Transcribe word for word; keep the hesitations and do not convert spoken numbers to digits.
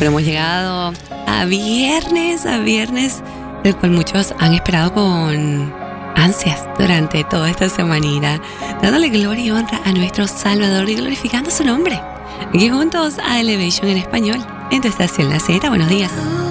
Pero hemos llegado a viernes, a viernes, del cual muchos han esperado con ansias durante toda esta semanita, dándole gloria y honra a nuestro Salvador y glorificando su nombre. Aquí juntos a Elevation en español, en tu estación La Z. Buenos días.